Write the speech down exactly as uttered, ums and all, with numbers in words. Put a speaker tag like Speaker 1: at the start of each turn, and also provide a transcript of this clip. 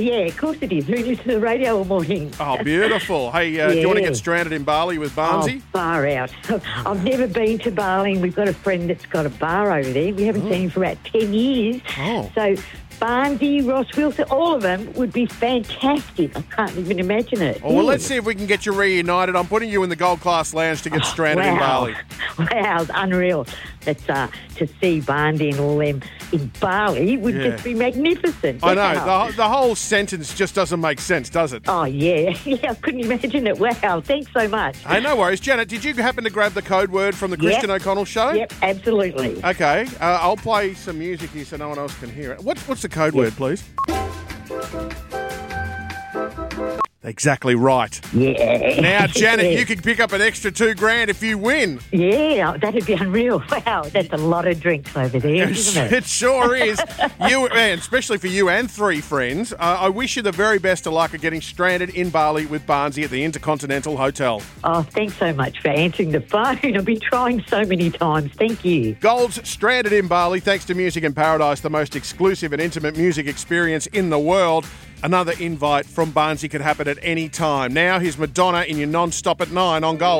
Speaker 1: yeah, of course it is. Who listens to the radio all morning?
Speaker 2: Oh, beautiful. Hey, uh, do you want to
Speaker 1: Yeah.
Speaker 2: get stranded in Bali with Barnsey?
Speaker 1: Oh, far out. I've never been to Bali. We've got a friend that's got a bar over there. We haven't seen him for about ten years.
Speaker 2: Oh.
Speaker 1: So Barnsey, Ross Wilson, all of them would be fantastic. I can't even imagine it.
Speaker 2: Oh, well,
Speaker 1: Yeah.
Speaker 2: let's see if we can get you reunited. I'm putting you in the Gold Class Lounge to get stranded in
Speaker 1: wow.
Speaker 2: Bali.
Speaker 1: Wow, it's unreal. That's, uh, to see Barnsey and all them in Bali would
Speaker 2: Yeah.
Speaker 1: just be magnificent.
Speaker 2: I know.
Speaker 1: Wow.
Speaker 2: The, the whole sentence just doesn't make sense, does it?
Speaker 1: Oh, yeah. Yeah, I couldn't imagine it. Wow, thanks so much.
Speaker 2: Hey, no worries. Janet, did you happen to grab the code word from the Christian
Speaker 1: Yep.
Speaker 2: O'Connell show?
Speaker 1: Yep, absolutely.
Speaker 2: Okay. Uh, I'll play some music here so no one else can hear it. What's, what's the code word, please? Exactly right.
Speaker 1: Yeah.
Speaker 2: Now, Janet, you can pick up an extra two grand if you win.
Speaker 1: Yeah, that'd be unreal. Wow, that's a lot of drinks over there, isn't it?
Speaker 2: It sure is. You, and especially for you and three friends, uh, I wish you the very best of luck at getting stranded in Bali with Barnsey at the Intercontinental Hotel.
Speaker 1: Oh, thanks so much for answering the phone. I've been trying so many times. Thank you.
Speaker 2: Gold's stranded in Bali thanks to Music in Paradise, the most exclusive and intimate music experience in the world. Another invite from Barnsey could happen at any time. Now, here's Madonna in your non-stop at nine on Gold.